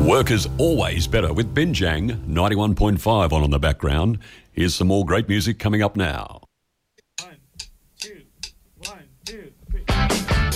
Work is always better with Binjang 91.5 on the background. Here's some more great music coming up now. 1, 2, 1, 2, 3.